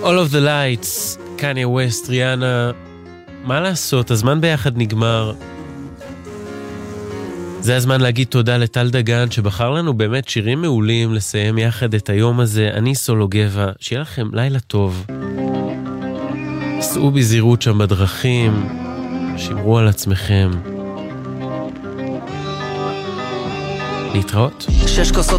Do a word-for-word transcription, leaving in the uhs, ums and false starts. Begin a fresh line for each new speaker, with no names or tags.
All of the Lights, קניה ווסט, ריאנה. מה לעשות, הזמן ביחד נגמר. זה הזמן להגיד תודה לטל דגן שבחר לנו באמת שירים מעולים לסיים יחד את היום הזה. אני סולו גבע, שיהיה לכם לילה טוב. סעו בזהירות שם בדרכים, שמרו על עצמכם. להתראות.
שש כוסות